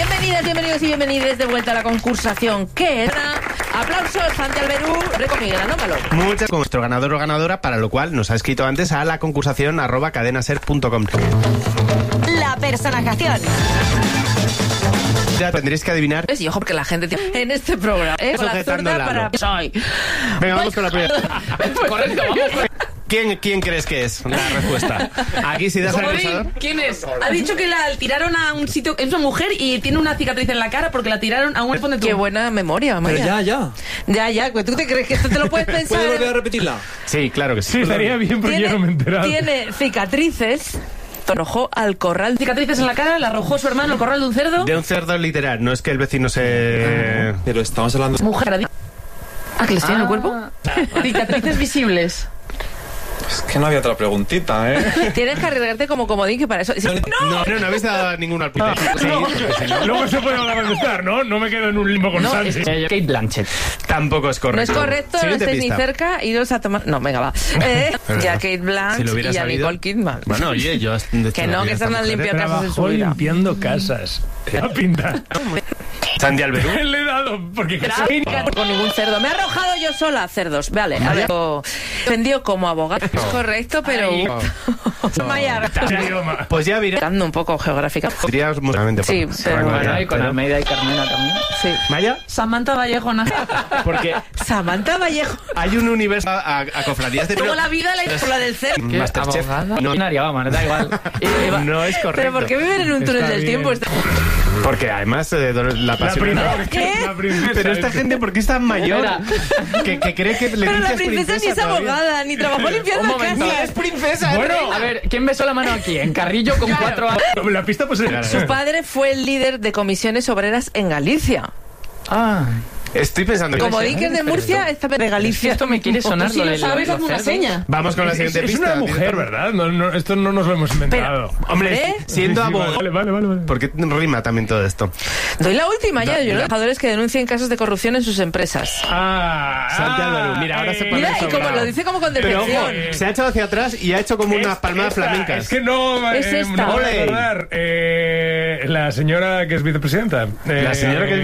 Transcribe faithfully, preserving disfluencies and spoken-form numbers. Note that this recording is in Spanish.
Bienvenidas, bienvenidos y bienvenidas de vuelta a la concursación. ¿Qué es? Aplausos, Santi Alberú, Reco Miguel, anómalo. Muchas con nuestro ganador o ganadora, para lo cual nos ha escrito antes a la concursación arroba cadenaser punto com. La personajación. Ya tendréis que adivinar. Y ojo, porque la gente tiene en este programa. ¿eh? Con la zurda para... Soy. Venga, vamos con la primera. Correcto, vamos. ¿Quién, ¿Quién crees que es la respuesta? Aquí si das al pulsador. ¿Quién es? Ha dicho que la tiraron a un sitio... Es una mujer y tiene una cicatriz en la cara porque la tiraron a un... Ponte tú. Qué buena memoria, Pero Maya. ya, ya. Ya, ya, pues tú te crees que esto te lo puedes pensar. ¿Puedo volver a repetirla? Sí, claro que sí. Sí, estaría bien porque yo no me he enterado. Tiene cicatrices. Arrojó al corral. Cicatrices en la cara, la arrojó su hermano al corral de un cerdo. De un cerdo literal, no es que el vecino se... Pero estamos hablando... Mujer. Ah, que les tiene en el cuerpo. Cicatrices visibles. Es que no había otra preguntita, ¿eh? Tienes que arriesgarte como comodín, que para eso... No, no, no habéis dado ninguno al pite. Sí, sí, no. Luego se puede hablar de estar, ¿no? No me quedo en un limbo con No, Santi. es Kate Blanchett. Tampoco es No correcto. es correcto, no Siguiente estés pista. ni cerca, iros a tomar... No, venga, va. Eh, ya Kate Si Blanchett lo hubiera y a sabido. Nicole Kidman. Bueno, oye, yo... Que no, que están al limpio casas en su Trabajó vida. limpiando casas. La pinta. Santi Alberú. Le he dado, porque... Con ningún cerdo. Me he arrojado yo sola, cerdos. Vale, a ver. Defendió como abogado. Es correcto, pero... Maya, Pues ya viré. dando un poco geográfica. Diríamos musicalmente. Sí, por- pero- Bueno, Bueno, ya, y con pero- Almeida y Carmena también. Sí. Maya, Samantha Vallejo, ¿no? porque Samantha Vallejo. hay un universo a, a cofradías de... Como la vida la Por la del cerdo. ¿Qué? Masterchef. ¿Abogada? No, Binaria, vamos, da igual. no es correcto. Pero ¿por qué viven en un túnel Está del bien. tiempo? Está- Porque además eh, la La pasión... princesa. ¿Qué? La princesa. Pero esta gente, ¿por qué es tan mayor? Que, que cree que Leticia Pero la es princesa ni es todavía. abogada, ni trabajó limpiando Un momento. casas. Es princesa. Bueno, A ver, ¿quién besó la mano aquí? En Carrillo con cuatro años. la pista pues es... Su padre fue el líder de comisiones obreras en Galicia. Ah, Estoy pensando... Como que- Dick es de Murcia, esta de Galicia. esto me quiere sonar Si lo lo de sabes, los hazme una cerdos. seña. Vamos con la Es, siguiente es pista. una mujer, ¿verdad? No, no, esto no nos lo hemos inventado. Hombre, ¿Eh? siendo Sí, sí, abogado... Vale, vale, vale. vale. ¿Por qué rima también todo esto? Doy la última ya. Yo los trabajadores que denuncien casos de corrupción en sus empresas. Ah, Santi ah, Alberú, mira, ahora se eh, pone Mira, y como sobrado. lo dice como con Pero ojo, decepción. se ha echado hacia atrás y ha hecho como unas es palmadas esta, flamencas. Es que no, Es eh, esta. no voy a Ole. recordar. Eh, la señora que es vicepresidenta. La Eh, señora que es